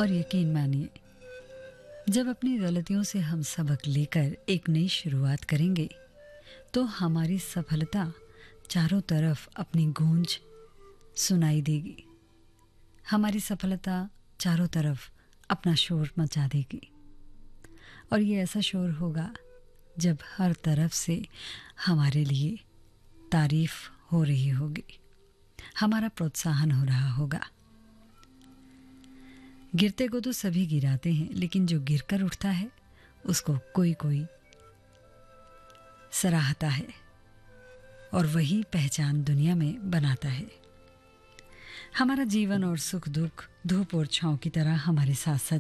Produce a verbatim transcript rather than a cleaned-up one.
और यकीन मानिए, जब अपनी गलतियों से हम सबक लेकर एक नई शुरुआत करेंगे, तो हमारी सफलता चारों तरफ अपनी गूंज सुनाई देगी। हमारी सफलता चारों तरफ अपना शोर मचा देगी, और ये ऐसा शोर होगा जब हर तरफ से हमारे लिए तारीफ हो रही होगी, हमारा प्रोत्साहन हो रहा होगा। गिरते को तो सभी गिराते हैं, लेकिन जो गिरकर उठता है उसको कोई कोई सराहता है, और वही पहचान दुनिया में बनाता है। हमारा जीवन और सुख दुख धूप और छांव की तरह हमारे साथ साथ